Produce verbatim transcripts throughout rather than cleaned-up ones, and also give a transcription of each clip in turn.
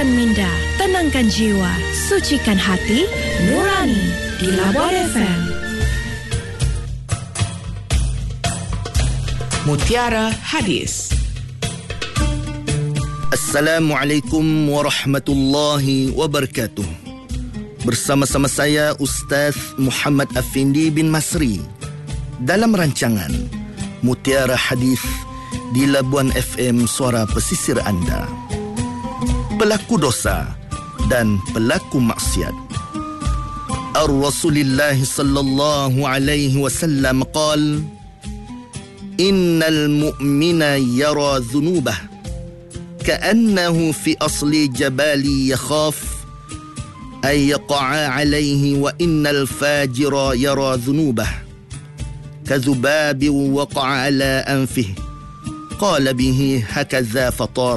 Kuatkan minda, tenangkan jiwa, sucikan hati, nurani di Labuan F M. Mutiara Hadis. Assalamualaikum warahmatullahi wabarakatuh. Bersama-sama saya Ustaz Muhammad Afindi bin Masri dalam rancangan Mutiara Hadis di Labuan F M, suara pesisir anda. Pelaku dosa dan pelaku maksiat. Ar-Rasulullah sallallahu alaihi wasallam qala: Innal mu'mina yara dhunubah ka'annahu fi asli jabali yakhaf ay yaqa'a alayhi, wa innal fajira yara dhunubah kadhubabi waqa'a ala anfihi qala bihi hakadha fatar.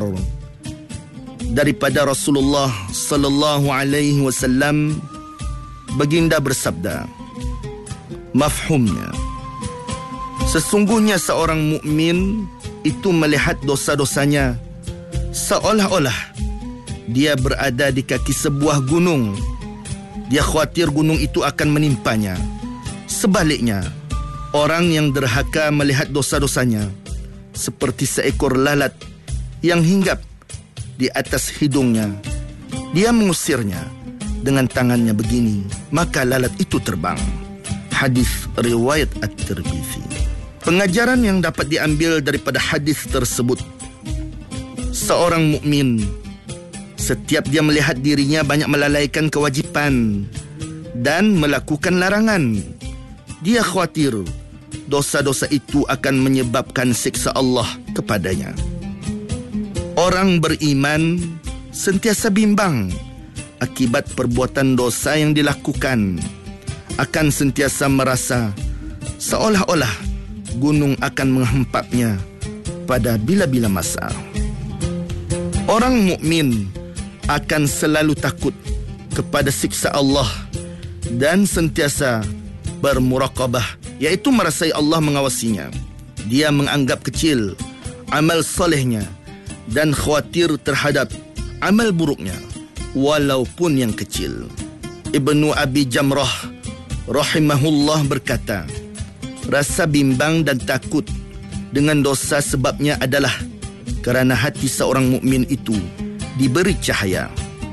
Daripada Rasulullah sallallahu alaihi wasallam, baginda bersabda, mafhumnya, sesungguhnya seorang mukmin itu melihat dosa-dosanya seolah-olah dia berada di kaki sebuah gunung. Dia khawatir gunung itu akan menimpanya. Sebaliknya, orang yang derhaka melihat dosa-dosanya seperti seekor lalat yang hinggap di atas hidungnya. Dia mengusirnya dengan tangannya begini, maka lalat itu terbang. Hadis riwayat At-Tirmizi. Pengajaran yang dapat diambil daripada hadis tersebut, seorang mukmin setiap dia melihat dirinya banyak melalaikan kewajipan dan melakukan larangan, dia khawatir dosa-dosa itu akan menyebabkan siksa Allah kepadanya. Orang beriman sentiasa bimbang akibat perbuatan dosa yang dilakukan, akan sentiasa merasa seolah-olah gunung akan menghempapnya pada bila-bila masa. Orang mukmin akan selalu takut kepada siksa Allah dan sentiasa bermuraqabah, iaitu merasai Allah mengawasinya. Dia menganggap kecil amal solehnya dan khawatir terhadap amal buruknya, walaupun yang kecil. Ibnu Abi Jamrah rahimahullah berkata, rasa bimbang dan takut dengan dosa sebabnya adalah kerana hati seorang mukmin itu diberi cahaya.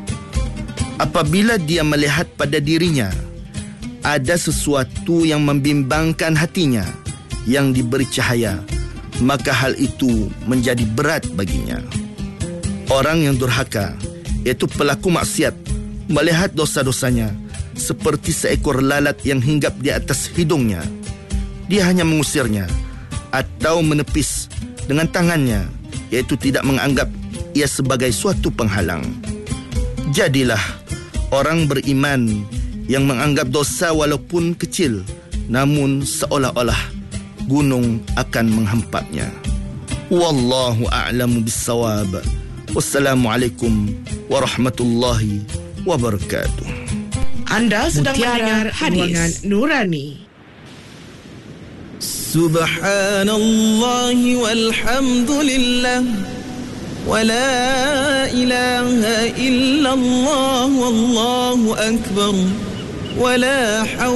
Apabila dia melihat pada dirinya ada sesuatu yang membimbangkan hatinya yang diberi cahaya, maka hal itu menjadi berat baginya. Orang yang durhaka, iaitu pelaku maksiat, melihat dosa-dosanya seperti seekor lalat yang hinggap di atas hidungnya. Dia hanya mengusirnya atau menepis dengan tangannya, iaitu tidak menganggap ia sebagai suatu penghalang. Jadilah orang beriman yang menganggap dosa walaupun kecil, namun seolah-olah gunung akan menghempapnya. Wallahu a'lamu bis-shawab. Wassalamualaikum warahmatullahi wabarakatuh. Anda sedang mendengar hadis nurani. Subhanallah walhamdulillah wa la ilaha illallah wallahu akbar wa la